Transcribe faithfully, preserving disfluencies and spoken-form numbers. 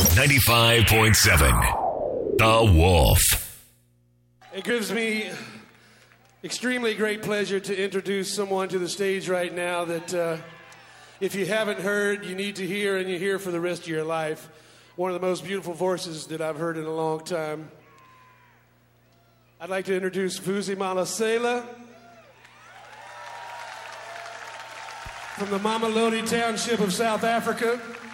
ninety-five point seven, The Wolf. It gives me extremely great pleasure to introduce someone to the stage right now that uh, if you haven't heard, you need to hear, and you hear for the rest of your life. One of the most beautiful voices that I've heard in a long time. I'd like to introduce Vusi Malesela from the Mamelodi Township of South Africa.